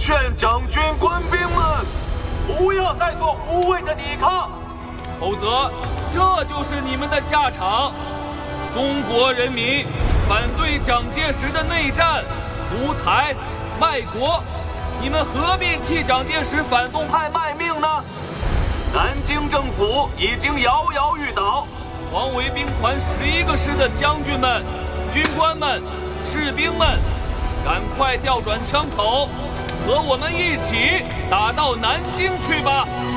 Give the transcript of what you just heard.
劝蒋军官兵们不要再做无谓的抵抗， 否则这就是你们的下场。中国人民反对蒋介石的内战、独裁、卖国，你们何必替蒋介石反动派卖命呢？南京政府已经摇摇欲倒，黄维兵团11个师的将军们、军官们、士兵们，赶快调转枪口，和我们一起打到南京去吧！